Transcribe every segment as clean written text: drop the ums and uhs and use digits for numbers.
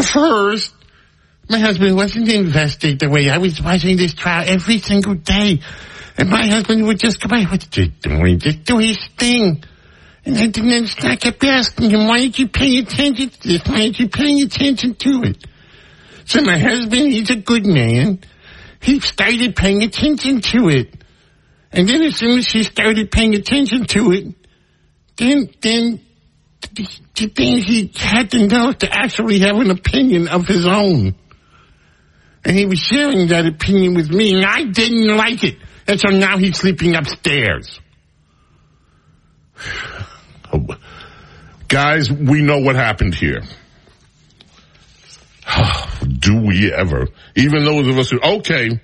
First, my husband wasn't invested the way I was watching this trial every single day. And my husband would just come out, what's he doing? Just do his thing. And then I kept asking him, why aren't you paying attention to this? Why aren't you paying attention to it? So my husband, he's a good man. He started paying attention to it. And then as soon as he started paying attention to it, then he had to know to actually have an opinion of his own. And he was sharing that opinion with me, and I didn't like it. And so now he's sleeping upstairs. Guys, we know what happened here. Do we ever? Even those of us who, okay.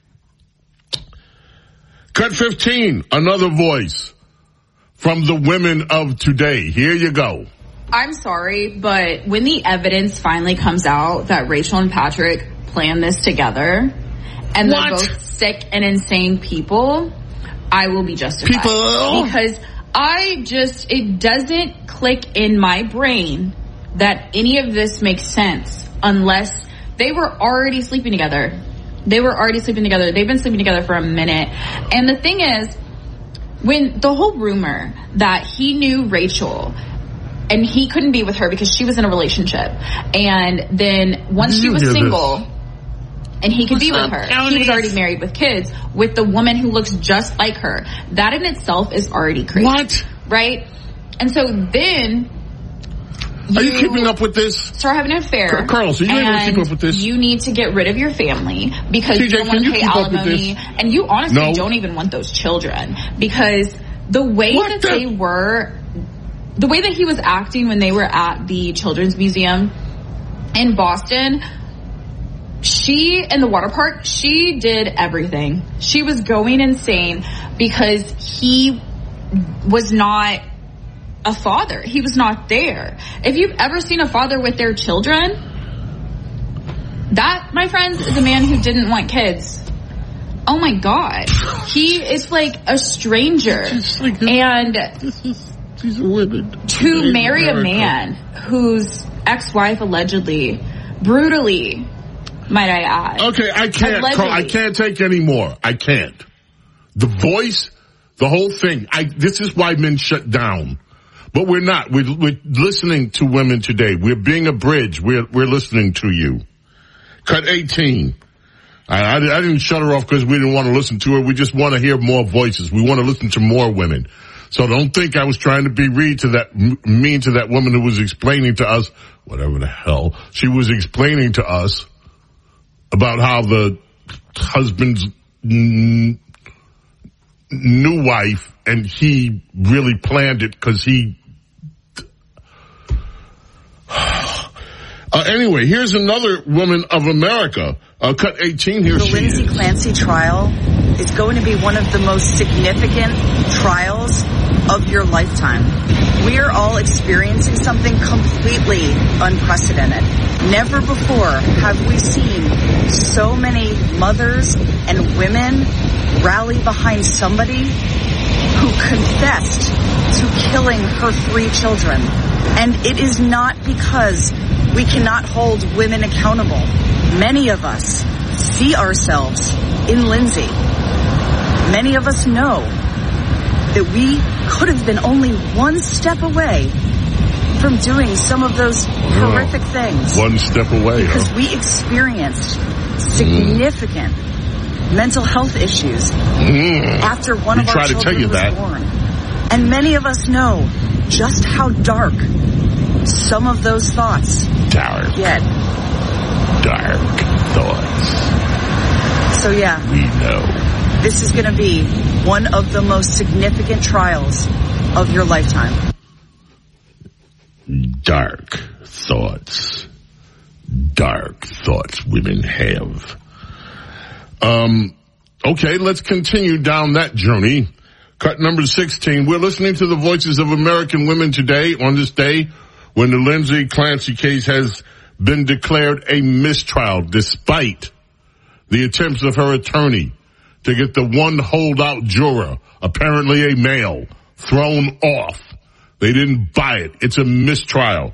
Cut 15, another voice from the women of today. Here you go. I'm sorry, but when the evidence finally comes out that Rachel and Patrick planned this together, and they're both sick and insane people, I will be justified. Because it doesn't click in my brain that any of this makes sense unless they were already sleeping together. They've been sleeping together for a minute. And the thing is, when the whole rumor that he knew Rachel and he couldn't be with her because she was in a relationship, and then once she was single and he could be with her, he was already married with kids with the woman who looks just like her. That in itself is already crazy. What? Right? And so then are you keeping up with this? Start having an affair. Carlos, are you able to keep up with this? You need to get rid of your family because you don't want to pay alimony. And you honestly don't even want those children. Because the way the way that he was acting when they were at the Children's Museum in Boston, in the water park, she did everything. She was going insane because he was not a father. He was not there. If you've ever seen a father with their children, that, my friends, is a man who didn't want kids. Oh my God. He is like a stranger. To marry a man whose ex-wife allegedly, brutally, might I add. Okay, I can't take any more. I can't. The voice, the whole thing. This is why men shut down. But we're not. We're listening to women today. We're being a bridge. We're listening to you. Cut 18. I didn't shut her off because we didn't want to listen to her. We just want to hear more voices. We want to listen to more women. So don't think I was trying to be mean to that woman who was explaining to us, whatever the hell, she was explaining to us about how the husband's new wife, and he really planned it because he... anyway, here's another woman of America. Cut 18, here she is. The Lindsay Clancy trial is going to be one of the most significant trials of your lifetime. We are all experiencing something completely unprecedented. Never before have we seen so many mothers and women rally behind somebody who confessed to killing her 3 children. And it is not because we cannot hold women accountable. Many of us see ourselves in Lindsay. Many of us know that we could have been only one step away from doing some of those horrific things. One step away. Because we experienced significant mental health issues after one of our children was born. And many of us know just how dark some of those thoughts get. Dark thoughts. So yeah, we know this is going to be one of the most significant trials of your lifetime. Dark thoughts. Dark thoughts women have. Okay, let's continue down that journey. Cut number 16. We're listening to the voices of American women today on this day when the Lindsay Clancy case has been declared a mistrial despite the attempts of her attorney to get the one holdout juror, apparently a male, thrown off. They didn't buy it. It's a mistrial.